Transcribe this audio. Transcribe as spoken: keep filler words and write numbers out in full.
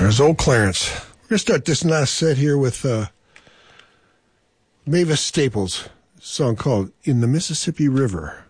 There's old Clarence. We're going to start this last set here with uh, Mavis Staples, a song called In the Mississippi River.